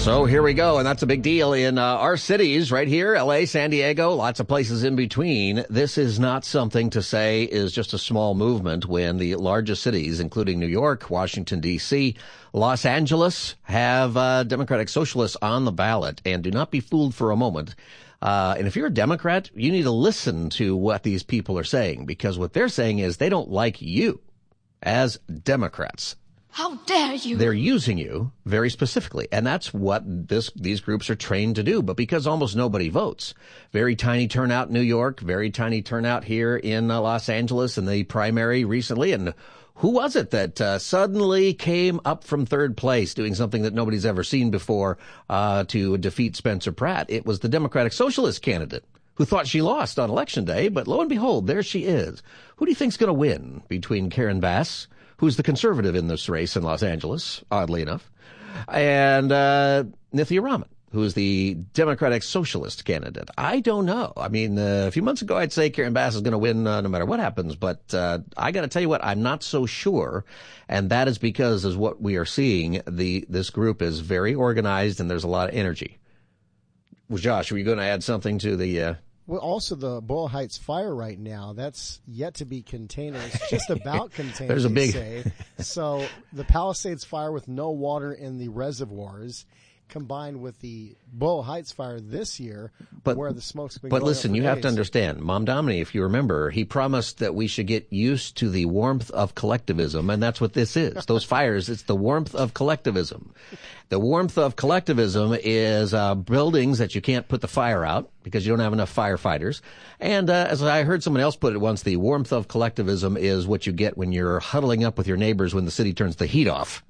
So here we go, and that's a big deal in our cities right here, L.A., San Diego, lots of places in between. This is not something to say is just a small movement when the largest cities, including New York, Washington, D.C., Los Angeles, have Democratic Socialists on the ballot. And do not be fooled for a moment. And if you're a Democrat, you need to listen to what these people are saying, because what they're saying is they don't like you as Democrats. How dare you? They're using you very specifically, and that's what these groups are trained to do. But because almost nobody votes, very tiny turnout in New York, very tiny turnout here in Los Angeles in the primary recently. And who was it that suddenly came up from third place doing something that nobody's ever seen before to defeat Spencer Pratt? It was the Democratic Socialist candidate who thought she lost on Election Day, but lo and behold, there she is. Who do you think's going to win between Karen Bass, who's the conservative in this race in Los Angeles, oddly enough, and Nithya Raman, who is the Democratic Socialist candidate? I don't know. I mean, a few months ago, I'd say Karen Bass is going to win no matter what happens, but I got to tell you what, I'm not so sure, and that is because, as what we are seeing, this group is very organized and there's a lot of energy. Well, Josh, were you going to add something to the... Well, also the Boyle Heights fire right now, that's yet to be contained. It's just about contained, There's a big... say. So the Palisades fire with no water in the reservoirs, combined with the Boyle Heights fire this year, where the smoke's been going But listen, up for you days. have to understand, Mom Domini, if you remember, he promised that we should get used to the warmth of collectivism, and that's what this is. Those fires, it's the warmth of collectivism. The warmth of collectivism is buildings that you can't put the fire out because you don't have enough firefighters. And as I heard someone else put it once, the warmth of collectivism is what you get when you're huddling up with your neighbors when the city turns the heat off.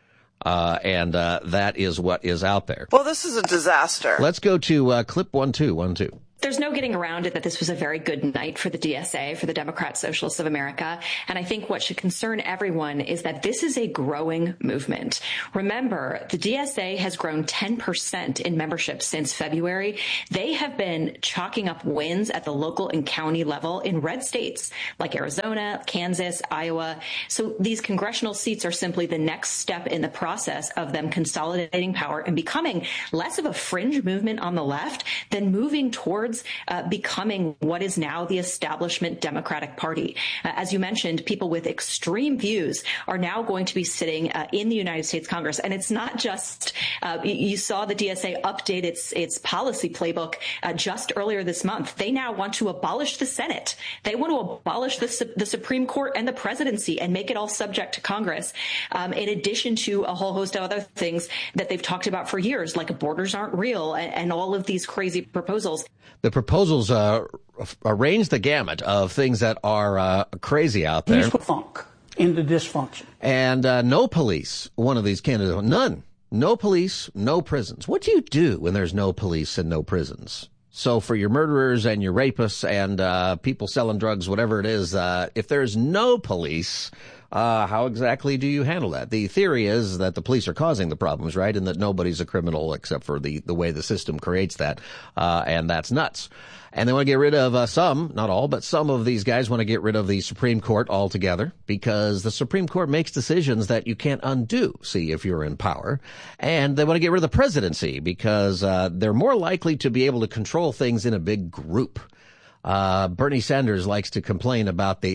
And that is what is out there. Well, this is a disaster. Let's go to clip 1212. There's no getting around it that this was a very good night for the DSA, for the Democrat Socialists of America. And I think what should concern everyone is that this is a growing movement. Remember, the DSA has grown 10% in membership since February. They have been chalking up wins at the local and county level in red states like Arizona, Kansas, Iowa. So these congressional seats are simply the next step in the process of them consolidating power and becoming less of a fringe movement on the left than moving towards becoming what is now the establishment Democratic Party. As you mentioned, people with extreme views are now going to be sitting in the United States Congress. And it's not just, you saw the DSA update its policy playbook just earlier this month. They now want to abolish the Senate. They want to abolish the Supreme Court and the presidency and make it all subject to Congress, in addition to a whole host of other things that they've talked about for years, like borders aren't real and all of these crazy proposals. The proposals arrange the gamut of things that are crazy out there. Here's what funk into dysfunction. And no police, one of these candidates, none. No police, no prisons. What do you do when there's no police and no prisons? So for your murderers and your rapists and people selling drugs, whatever it is, if there's no police, how exactly do you handle that? The theory is that the police are causing the problems, right? And that nobody's a criminal except for the way the system creates that. And that's nuts. And they want to get rid of some, not all, but some of these guys want to get rid of the Supreme Court altogether because the Supreme Court makes decisions that you can't undo, see, if you're in power. And they want to get rid of the presidency because they're more likely to be able to control things in a big group. Bernie Sanders likes to complain about the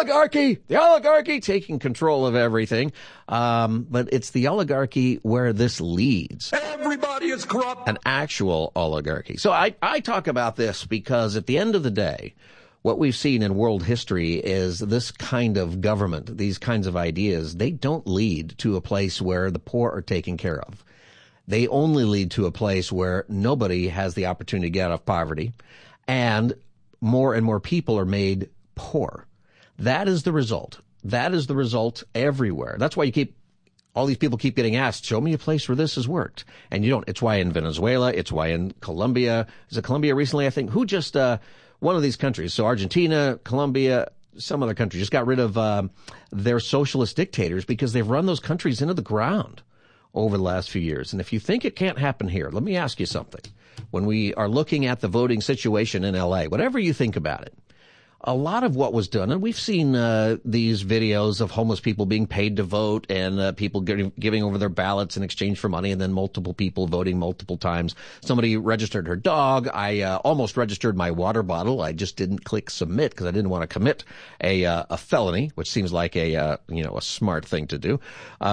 oligarchy taking control of everything. But it's the oligarchy where this leads. Everybody is corrupt. An actual oligarchy. So I talk about this because at the end of the day, what we've seen in world history is this kind of government, these kinds of ideas, they don't lead to a place where the poor are taken care of. They only lead to a place where nobody has the opportunity to get out of poverty and more people are made poor. That is the result. That is the result everywhere. That's why all these people keep getting asked, show me a place where this has worked. And you don't. It's why in Venezuela, it's why in Colombia. Is it Colombia recently, I think? Who just, one of these countries. So Argentina, Colombia, some other country just got rid of their socialist dictators because they've run those countries into the ground over the last few years. And if you think it can't happen here, let me ask you something. When we are looking at the voting situation in L.A., whatever you think about it, a lot of what was done, and we've seen these videos of homeless people being paid to vote and people giving over their ballots in exchange for money, and then multiple people voting multiple times. Somebody registered her dog. I almost registered my water bottle. I just didn't click submit because I didn't want to commit a felony, which seems like a smart thing to do.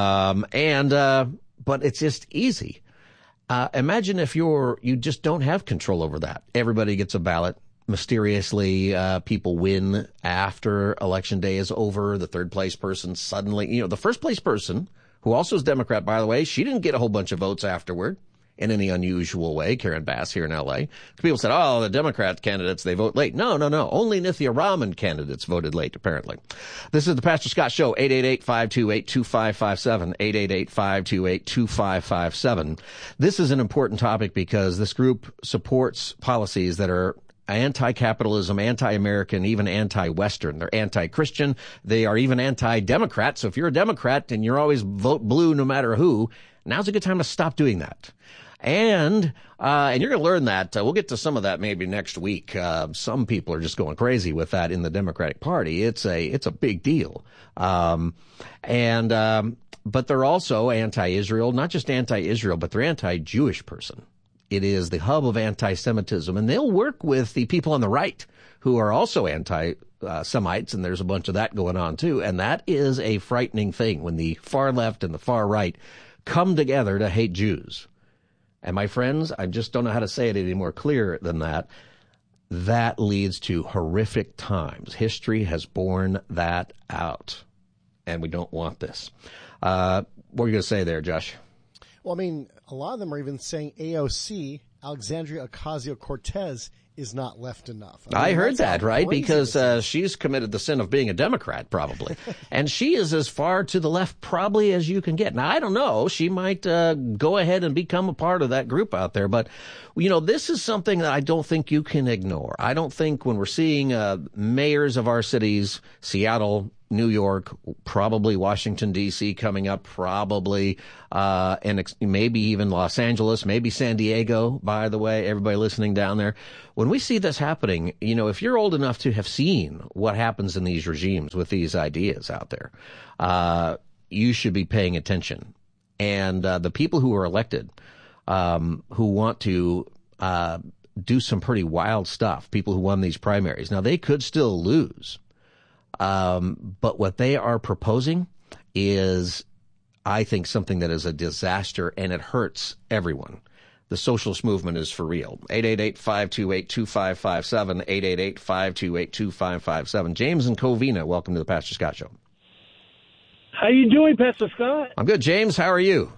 But it's just easy. Imagine if you just don't have control over that. Everybody gets a ballot. Mysteriously, people win after election day is over. The third place person suddenly, the first place person, who also is Democrat, by the way, she didn't get a whole bunch of votes afterward in any unusual way. Karen Bass here in L.A. People said, the Democrat candidates, they vote late. No. Only Nithya Raman candidates voted late, apparently. This is the Pastor Scott Show, 888-528-2557, 888-528-2557. This is an important topic because this group supports policies that are anti-capitalism, anti-American, even anti-Western. They're anti-Christian. They are even anti-Democrat. So if you're a Democrat and you're always vote blue no matter who, now's a good time to stop doing that. And you're going to learn that. We'll get to some of that maybe next week. Some people are just going crazy with that in the Democratic Party. It's a big deal. But they're also anti-Israel, not just anti-Israel, but they're anti-Jewish person. It is the hub of anti-Semitism, and they'll work with the people on the right who are also anti-Semites, and there's a bunch of that going on too. And that is a frightening thing when the far left and the far right come together to hate Jews. And my friends, I just don't know how to say it any more clear than that. That leads to horrific times. History has borne that out, and we don't want this. What are you going to say there, Josh? Well, I mean, a lot of them are even saying AOC, Alexandria Ocasio-Cortez, is not left enough. I heard that, right? Because she's committed the sin of being a Democrat, probably. And she is as far to the left probably as you can get. Now, I don't know. She might go ahead and become a part of that group out there. But, this is something that I don't think you can ignore. I don't think when we're seeing mayors of our cities, Seattle, New York, probably Washington, D.C. coming up, probably, and maybe even Los Angeles, maybe San Diego, by the way, everybody listening down there. When we see this happening, if you're old enough to have seen what happens in these regimes with these ideas out there, you should be paying attention. And the people who are elected, who want to do some pretty wild stuff, people who won these primaries, now they could still lose. But what they are proposing is, I think, something that is a disaster, and it hurts everyone. The socialist movement is for real. 888-528-2557, 888-528-2557. James and Covina, welcome to the Pastor Scott Show. How you doing, Pastor Scott? I'm good, James. How are you?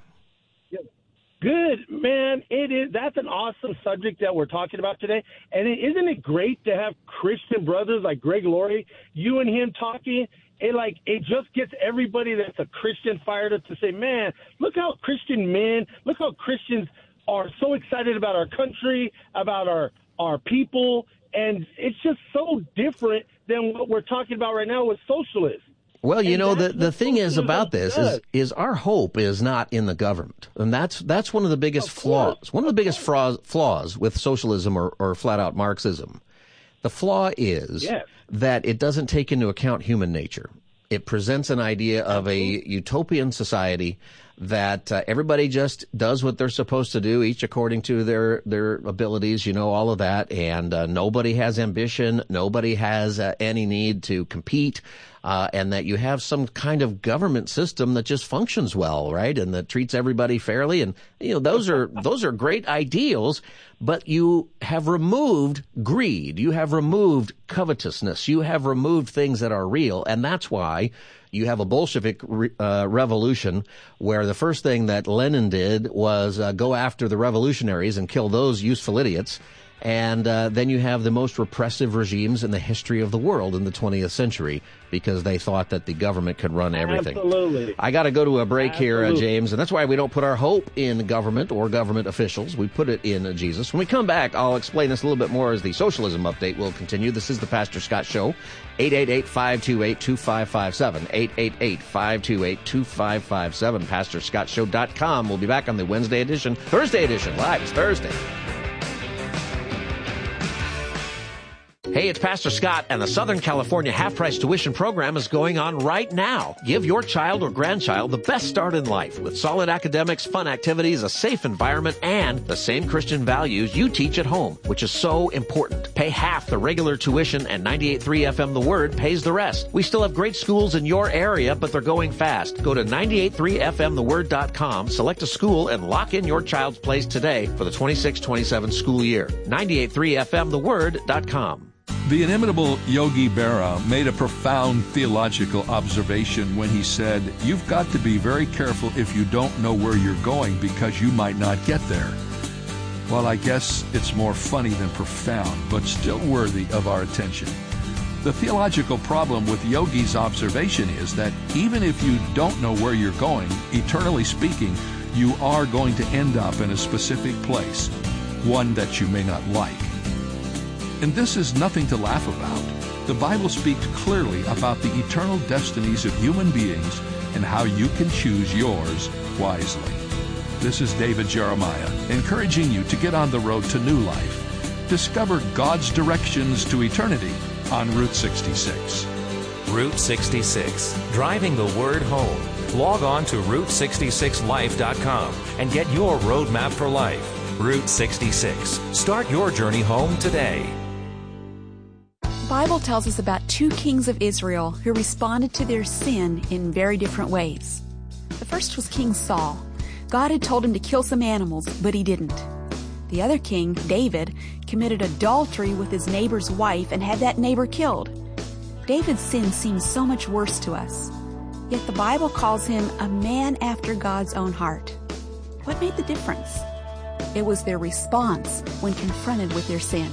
Good, man. That's an awesome subject that we're talking about today. And isn't it great to have Christian brothers like Greg Laurie, you and him talking? It just gets everybody that's a Christian fired up to say, man, look how Christian men, look how Christians are so excited about our country, about our people. And it's just so different than what we're talking about right now with socialists. Well, the thing is about this is our hope is not in the government. And that's one of the biggest flaws. One of the biggest flaws with socialism or flat out Marxism. The flaw is that it doesn't take into account human nature. It presents an idea of a utopian society that everybody just does what they're supposed to do, each according to their abilities, all of that. And nobody has ambition. Nobody has any need to compete. And that you have some kind of government system that just functions well, right? And that treats everybody fairly. And, those are great ideals, but you have removed greed. You have removed covetousness. You have removed things that are real. And that's why you have a Bolshevik revolution where the first thing that Lenin did was go after the revolutionaries and kill those useful idiots. And then you have the most repressive regimes in the history of the world in the 20th century because they thought that the government could run everything. Absolutely. I got to go to a break here, James, and that's why we don't put our hope in government or government officials. We put it in Jesus. When we come back, I'll explain this a little bit more as the socialism update will continue. This is the Pastor Scott Show, 888-528-2557, 888-528-2557, PastorScottShow.com. We'll be back on the Thursday edition, live. It's Thursday. Hey, it's Pastor Scott, and the Southern California half-price tuition program is going on right now. Give your child or grandchild the best start in life with solid academics, fun activities, a safe environment, and the same Christian values you teach at home, which is so important. Pay half the regular tuition, and 98.3 FM The Word pays the rest. We still have great schools in your area, but they're going fast. Go to 98.3fmtheword.com, select a school, and lock in your child's place today for the 26-27 school year. 98.3fmtheword.com. The inimitable Yogi Berra made a profound theological observation when he said, "You've got to be very careful if you don't know where you're going because you might not get there." Well, I guess it's more funny than profound, but still worthy of our attention. The theological problem with Yogi's observation is that even if you don't know where you're going, eternally speaking, you are going to end up in a specific place, one that you may not like. And this is nothing to laugh about. The Bible speaks clearly about the eternal destinies of human beings and how you can choose yours wisely. This is David Jeremiah, encouraging you to get on the road to new life. Discover God's directions to eternity on Route 66. Route 66, driving the word home. Log on to Route66Life.com and get your roadmap for life. Route 66. Start your journey home today. The Bible tells us about two kings of Israel who responded to their sin in very different ways. The first was King Saul. God had told him to kill some animals, but he didn't. The other king, David, committed adultery with his neighbor's wife and had that neighbor killed. David's sin seems so much worse to us. Yet the Bible calls him a man after God's own heart. What made the difference? It was their response when confronted with their sin.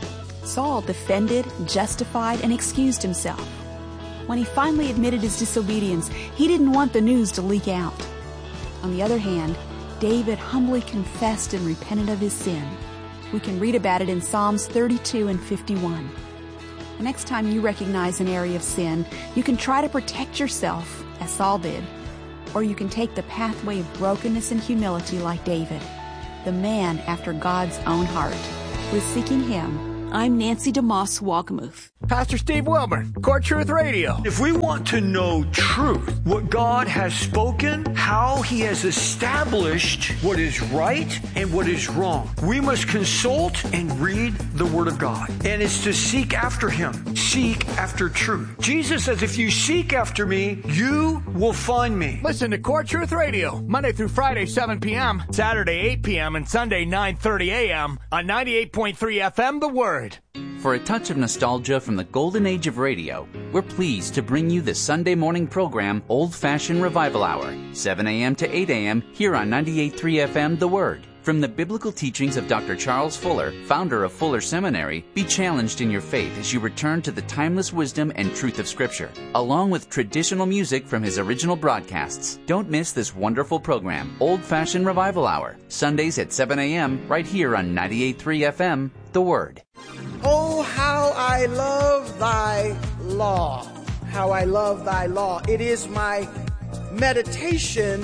Saul defended, justified, and excused himself. When he finally admitted his disobedience, he didn't want the news to leak out. On the other hand, David humbly confessed and repented of his sin. We can read about it in Psalms 32 and 51. The next time you recognize an area of sin, you can try to protect yourself, as Saul did, or you can take the pathway of brokenness and humility like David, the man after God's own heart. With Seeking Him, I'm Nancy DeMoss Walkamuth. Pastor Steve Wilburn, Core Truth Radio. If we want to know truth, what God has spoken, how He has established what is right and what is wrong, we must consult and read the Word of God. And it's to seek after Him, seek after truth. Jesus says, if you seek after me, you will find me. Listen to Core Truth Radio, Monday through Friday, 7 p.m., Saturday, 8 p.m., and Sunday, 9:30 a.m. on 98.3 FM, The Word. For a touch of nostalgia from the golden age of radio, we're pleased to bring you the Sunday morning program Old Fashioned Revival Hour, 7 a.m. to 8 a.m. here on 98.3 FM The Word. From the biblical teachings of Dr. Charles Fuller, founder of Fuller Seminary, be challenged in your faith as you return to the timeless wisdom and truth of Scripture, along with traditional music from his original broadcasts. Don't miss this wonderful program, Old Fashioned Revival Hour, Sundays at 7 a.m. right here on 98.3 FM, The Word. Oh, how I love thy law. How I love thy law. It is my meditation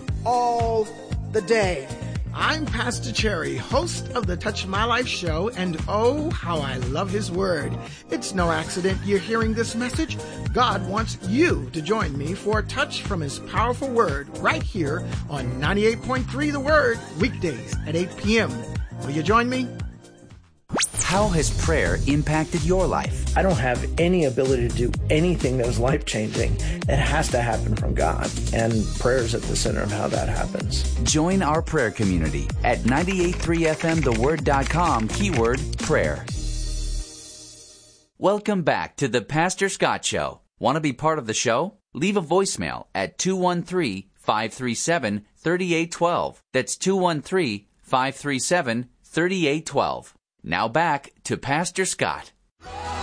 all the day. I'm Pastor Cherry, host of the Touch My Life show, and oh, how I love His Word. It's no accident you're hearing this message. God wants you to join me for a touch from His powerful Word right here on 98.3 The Word, weekdays at 8 p.m. Will you join me? How has prayer impacted your life? I don't have any ability to do anything that is life-changing. It has to happen from God, and prayer is at the center of how that happens. Join our prayer community at 98.3fmtheword.com, keyword prayer. Welcome back to the Pastor Scott Show. Want to be part of the show? Leave a voicemail at 213-537-3812. That's 213-537-3812. Now back to Pastor Scott.